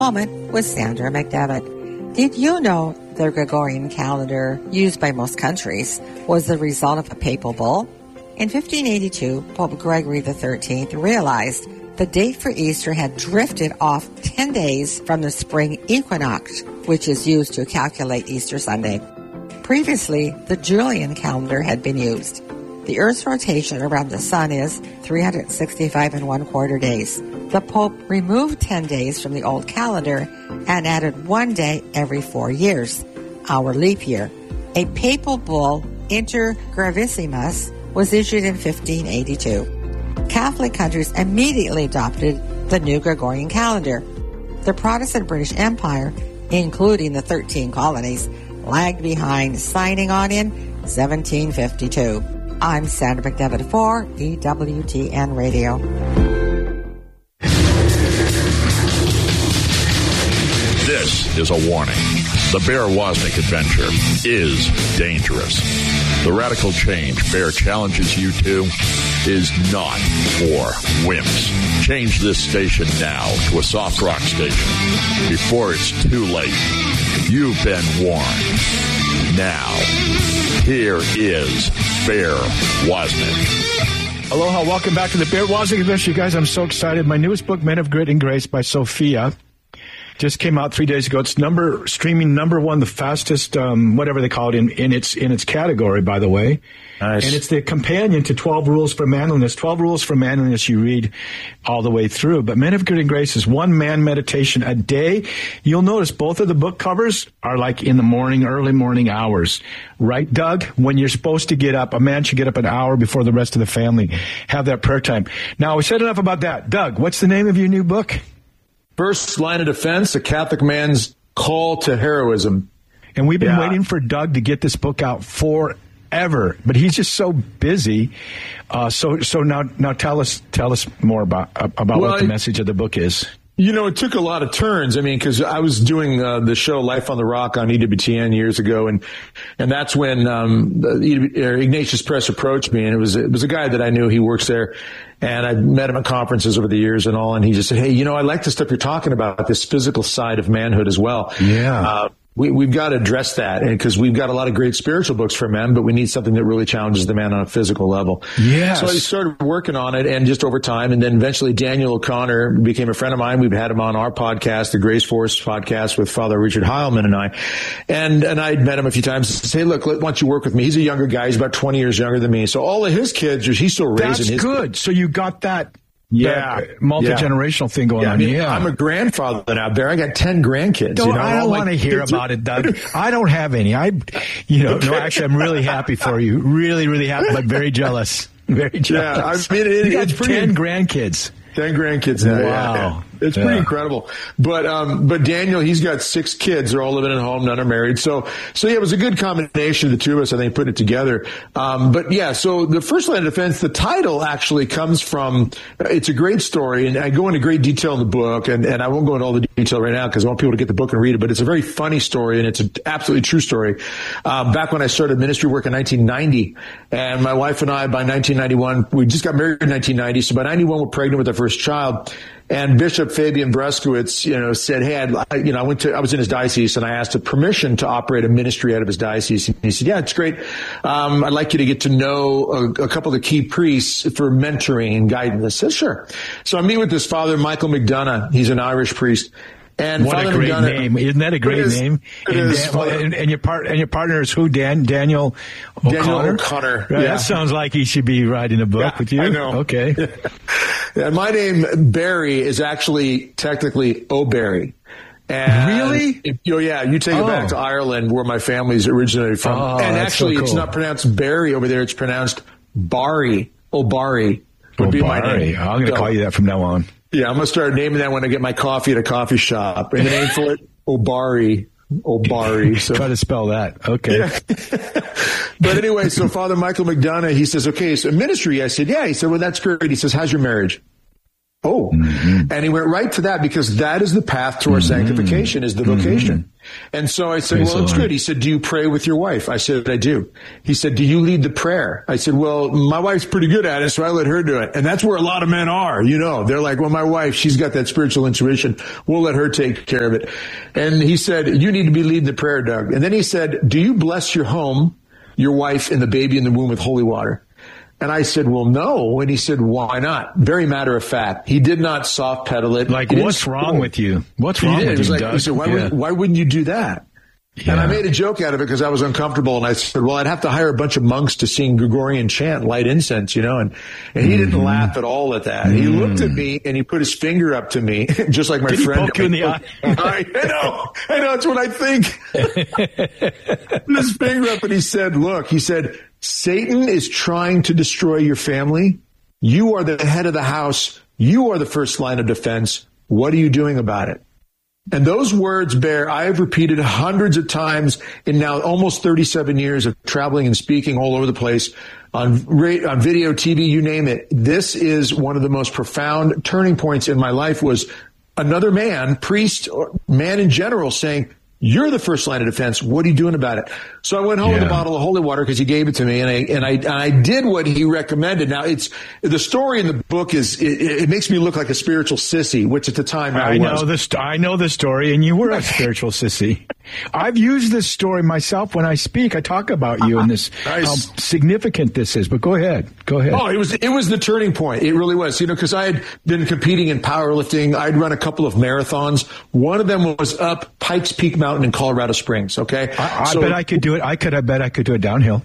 Moment with Sandra McDevitt. Did you know the Gregorian calendar used by most countries was the result of a papal bull? In 1582, Pope Gregory XIII realized the date for Easter had drifted off 10 days from the spring equinox, which is used to calculate Easter Sunday. Previously, the Julian calendar had been used. The Earth's rotation around the Sun is 365 1/4 days. The Pope removed 10 days from the old calendar and added 1 day every 4 years, our leap year. A papal bull, Inter Gravissimus, was issued in 1582. Catholic countries immediately adopted the new Gregorian calendar. The Protestant British Empire, including the 13 colonies, lagged behind, signing on in 1752. I'm Sandra McDevitt for EWTN Radio. This is a warning. The Bear Wozniak adventure is dangerous. The radical change Bear challenges you to is not for wimps. Change this station now to a soft rock station before it's too late. You've been warned. Now, here is Bear Wozniak. Aloha, welcome back to the Bear Wozniak Adventure. You guys, I'm so excited. My newest book, Men of Grit and Grace by Sophia, just came out 3 days ago. It's streaming number one, the fastest, whatever they call it in its category, by the way. Nice. And it's the companion to 12 Rules for Manliness. 12 Rules for Manliness you read all the way through. But Men of Grit and Grace is one man meditation a day. You'll notice both of the book covers are like in the morning, early morning hours. Right, Doug? When you're supposed to get up, a man should get up an hour before the rest of the family. Have that prayer time. Now, we said enough about that. Doug, what's the name of your new book? First Line of Defense, A Catholic Man's Call to Heroism. And we've been waiting for Doug to get this book out forever, but he's just so busy. So now tell us more about what the message of the book is. You know, it took a lot of turns. I mean, because I was doing the show Life on the Rock on EWTN years ago, and that's when Ignatius Press approached me, and it was a guy that I knew. He works there, and I met him at conferences over the years and all, and he just said, "Hey, I like the stuff you're talking about, this physical side of manhood as well." Yeah. We've got to address that, and because we've got a lot of great spiritual books for men, but we need something that really challenges the man on a physical level. Yes. So I started working on it, and just over time, and then eventually Daniel O'Connor became a friend of mine. We've had him on our podcast, the Grace Force podcast with Father Richard Heilman and I. And I'd met him a few times and said, "Hey, look, why don't you work with me?" He's a younger guy. He's about 20 years younger than me. So all of his kids, he's still raising his kids. That's good. So you got that. Multi-generational thing going on. Yeah, I'm a grandfather now, Bear. I got 10 grandkids. I don't want to hear about it, Doug. I don't have any. No, actually, I'm really happy for you. Really, really happy, but very jealous. Very jealous. Yeah, I mean, you got 10 grandkids. 10 grandkids now. Wow. Yeah. It's pretty incredible. But Daniel, he's got 6 kids. They're all living at home. None are married. So it was a good combination of the two of us, I think, putting it together. So the First Line of Defense, the title actually comes from, it's a great story, and I go into great detail in the book, and I won't go into all the detail right now because I want people to get the book and read it, but it's a very funny story, and it's an absolutely true story. Back when I started ministry work in 1990, and my wife and I, by 1991, we just got married in 1990, so by 91, we're pregnant with our first child. And Bishop Fabian Breskowitz, said, "Hey, I was in his diocese, and I asked for permission to operate a ministry out of his diocese." And he said, "Yeah, it's great. I'd like you to get to know a couple of the key priests for mentoring and guidance." I said, "Sure." So I meet with this Father Michael McDonough. He's an Irish priest. And what Father a great McDonough, name! Isn't that a great name? It is. And your partner is who? Daniel O'Connor. Daniel O'Connor. Right, yeah. That sounds like he should be writing a book with you. I know. Okay. And my name Barry is actually technically O'Barry. And really? You take it back to Ireland, where my family's originated from. And actually, so cool. It's not pronounced Barry over there; it's pronounced Barry. O'Barry would be my name. I'm going to call you that from now on. Yeah, I'm going to start naming that when I get my coffee at a coffee shop. And the name for it, O'Barry. So. Try to spell that. Okay. Yeah. But anyway, so Father Michael McDonough, he says, "Okay, so ministry." I said, "Yeah." He said, "Well, that's great." He says, "How's your marriage?" Oh, and he went right to that because that is the path to our sanctification is the vocation. And so I said, well, it's good. He said, do you pray with your wife? I said, I do. He said, do you lead the prayer? I said, well, my wife's pretty good at it, so I let her do it. And that's where a lot of men are, They're like, well, my wife, she's got that spiritual intuition. We'll let her take care of it. And he said, you need to be leading the prayer, Doug. And then he said, do you bless your home, your wife, and the baby in the womb with holy water? And I said, well, no. And he said, why not? Very matter of fact. He did not soft pedal it. Like, what's wrong with you? What's wrong with you, Doug? He said, why wouldn't you do that? Yeah. And I made a joke out of it because I was uncomfortable. And I said, well, I'd have to hire a bunch of monks to sing Gregorian chant, light incense, and he didn't laugh at all at that. He looked at me and he put his finger up to me, just like my Did friend. He poke you in the eye? I know. That's what I think. Put his finger up and he said, look, Satan is trying to destroy your family. You are the head of the house. You are the first line of defense. What are you doing about it? And those words, Bear, I have repeated hundreds of times in now almost 37 years of traveling and speaking all over the place on video, TV, you name it. This is one of the most profound turning points in my life was another man, priest, or man in general saying, you're the first line of defense. What are you doing about it? So I went home with a bottle of holy water because he gave it to me, and I did what he recommended. Now it's the story in the book is it makes me look like a spiritual sissy, which at the time I was. I know the story, and you were a spiritual sissy. I've used this story myself when I speak. I talk about you and this how significant this is. But go ahead. Oh, it was the turning point. It really was. Because I had been competing in powerlifting. I'd run a couple of marathons. One of them was up Pikes Peak Mountain in Colorado Springs. Okay, I bet I could do it. I bet I could do it downhill.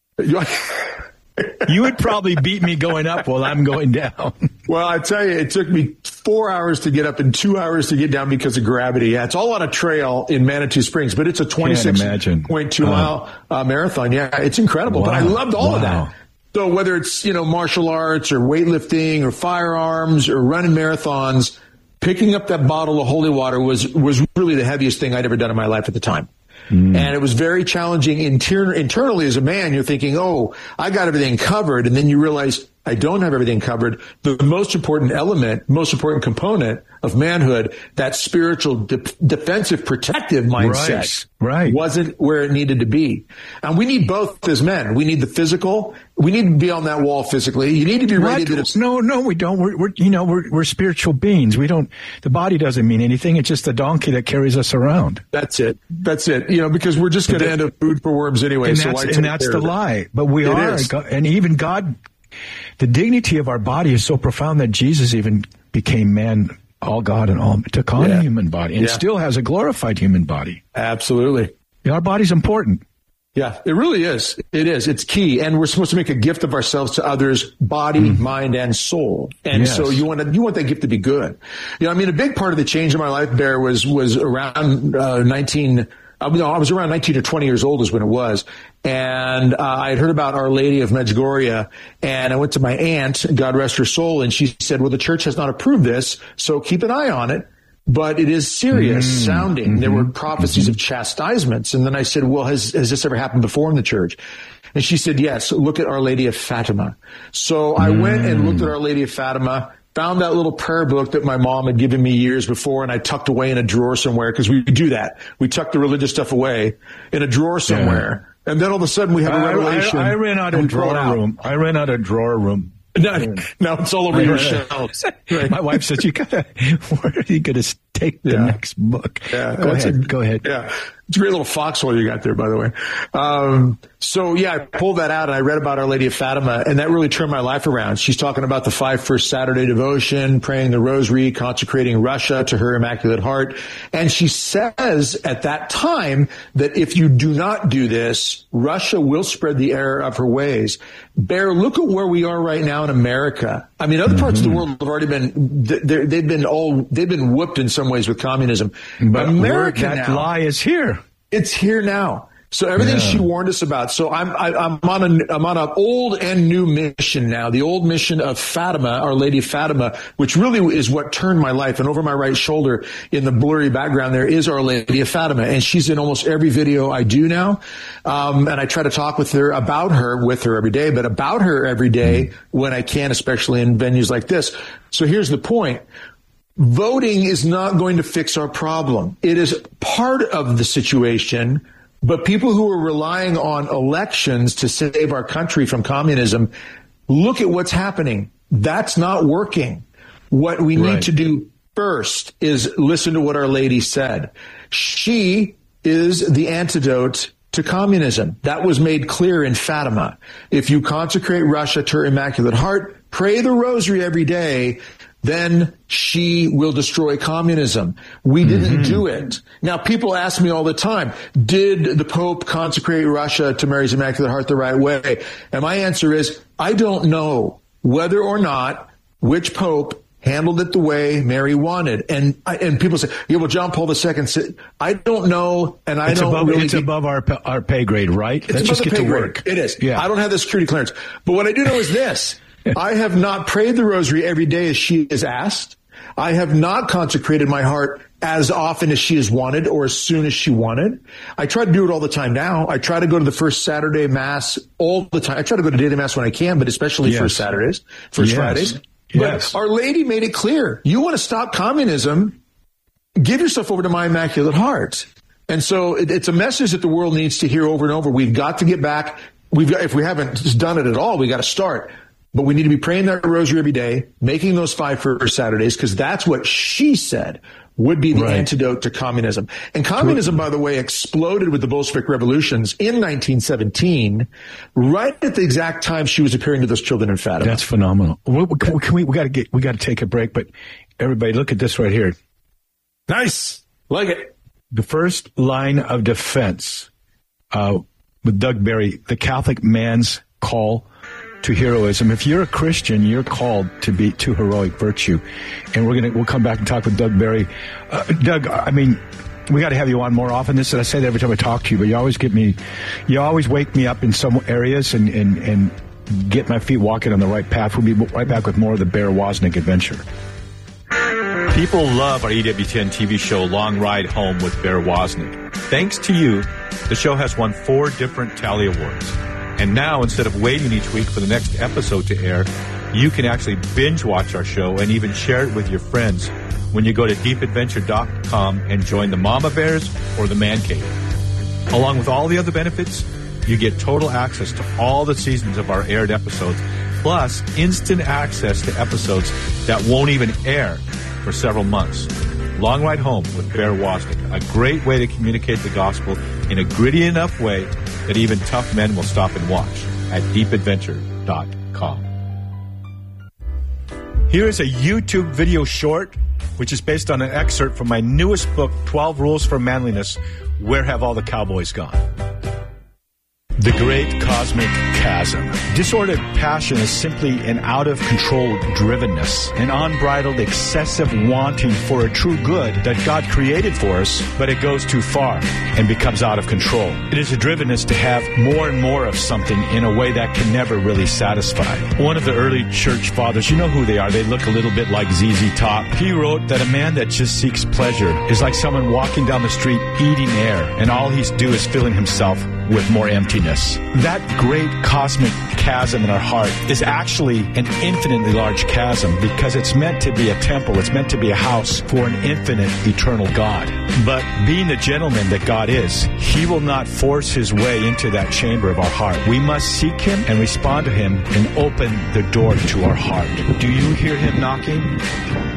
You would probably beat me going up while I'm going down. Well, I tell you, it took me 4 hours to get up and 2 hours to get down because of gravity. Yeah, it's all on a trail in Manitou Springs, but it's a 26.2 mile marathon. Yeah, it's incredible. Wow. But I loved all of that. So whether it's, martial arts or weightlifting or firearms or running marathons, picking up that bottle of holy water was really the heaviest thing I'd ever done in my life at the time. And it was very challenging internally as a man. You're thinking, oh, I got everything covered. And then you realize I don't have everything covered. The most important component of manhood, that spiritual defensive protective mindset wasn't where it needed to be. And we need both as men. We need the physical. We need to be on that wall physically. You need to be ready to. No, we don't. We're spiritual beings. We don't. The body doesn't mean anything. It's just the donkey that carries us around. That's it. Because we're just going to end up food for worms anyway. And that's the lie. But we are, and even God. The dignity of our body is so profound that Jesus even became man, all God and all, took on a human body, and still has a glorified human body. Absolutely. Our body's important. Yeah, it really is. It is. It's key. And we're supposed to make a gift of ourselves to others, body, mind, and soul. And so you want that gift to be good. A big part of the change in my life, Bear, was around 19 I was around 19 or 20 years old is when it was. And I had heard about Our Lady of Medjugorje, and I went to my aunt, God rest her soul, and she said, well, the church has not approved this, so keep an eye on it. But it is serious sounding. There were prophecies of chastisements. And then I said, well, has this ever happened before in the church? And she said, yes, look at Our Lady of Fatima. So I went and looked at Our Lady of Fatima, found that little prayer book that my mom had given me years before, and I tucked away in a drawer somewhere, because we do that. We tuck the religious stuff away in a drawer somewhere. Yeah. And then all of a sudden we have a revelation. I ran out of drawer room. I ran out of drawer room. Now it's all over your shelves. Right. My wife said, where are you going to take the next book? Yeah, Go ahead. Yeah. It's a great little foxhole you got there, by the way. I pulled that out and I read about Our Lady of Fatima, and that really turned my life around. She's talking about the 5 First Saturday devotion, praying the rosary, consecrating Russia to her Immaculate Heart. And she says at that time that if you do not do this, Russia will spread the error of her ways. Bear, look at where we are right now in America. I mean, other parts of the world have already been, they've been whooped in some ways with communism. But America that lie is here. It's here now. So everything she warned us about. So I'm on an old and new mission now. The old mission of Fatima, Our Lady of Fatima, which really is what turned my life. And over my right shoulder in the blurry background there is Our Lady of Fatima. And she's in almost every video I do now. And I try to talk with her every day, but about her every day when I can, especially in venues like this. So here's the point. Voting is not going to fix our problem. It is part of the situation. But people who are relying on elections to save our country from communism, look at what's happening. That's not working. What we need to do first is listen to what Our Lady said. She is the antidote to communism. That was made clear in Fatima. If you consecrate Russia to her Immaculate Heart, pray the rosary every day, then she will destroy communism. We didn't do it. Now, people ask me all the time, did the Pope consecrate Russia to Mary's Immaculate Heart the right way? And my answer is, I don't know whether or not which Pope handled it the way Mary wanted. And people say, yeah, well, John Paul II said, I don't know, and I don't really... It's above our pay grade, right? Let's just get to work. It is. Yeah. I don't have the security clearance. But what I do know is this. I have not prayed the rosary every day as she is asked. I have not consecrated my heart as often as she has wanted or as soon as she wanted. I try to do it all the time now. I try to go to the first Saturday Mass all the time. I try to go to daily Mass when I can, but especially first Saturdays, first Fridays. But Our Lady made it clear. You want to stop communism, give yourself over to my Immaculate Heart. And so it's a message that the world needs to hear over and over. We've got to get back. If we haven't done it at all, we got to start. But we need to be praying that rosary every day, making those 5 first Saturdays, because that's what she said would be the antidote to communism. And communism, by the way, exploded with the Bolshevik revolutions in 1917, right at the exact time she was appearing to those children in Fatima. That's phenomenal. We got to take a break, but everybody, look at this right here. Nice, like it. The first line of defense with Doug Barry, the Catholic man's call to heroism. If you're a Christian, you're called to heroic virtue. And we'll come back and talk with Doug Barry. Doug, I mean, we got to have you on more often. I say that every time I talk to you, but you always wake me up in some areas and get my feet walking on the right path. We'll be right back with more of the Bear Wozniak Adventure. People love our EWTN TV show, Long Ride Home with Bear Wozniak. Thanks to you, the show has won 4 different Tally Awards. And now, instead of waiting each week for the next episode to air, you can actually binge watch our show and even share it with your friends when you go to deepadventure.com and join the Mama Bears or the Man Cave. Along with all the other benefits, you get total access to all the seasons of our aired episodes, plus instant access to episodes that won't even air for several months. Long Ride Home with Bear Wozniak, a great way to communicate the gospel in a gritty enough way that even tough men will stop and watch at deepadventure.com. Here is a YouTube video short, which is based on an excerpt from my newest book, 12 Rules for Manliness, Where Have All the Cowboys Gone? The Great Cosmic Chasm. Disordered passion is simply an out-of-control drivenness, an unbridled, excessive wanting for a true good that God created for us, but it goes too far and becomes out of control. It is a drivenness to have more and more of something in a way that can never really satisfy. One of the early church fathers, you know who they are, they look a little bit like ZZ Top. He wrote that a man that just seeks pleasure is like someone walking down the street eating air, and all he's do is filling himself with more emptiness. That great cosmic chasm in our heart is actually an infinitely large chasm because it's meant to be a temple. It's meant to be a house for an infinite, eternal God. But being the gentleman that God is, He will not force His way into that chamber of our heart. We must seek Him and respond to Him and open the door to our heart. Do you hear Him knocking?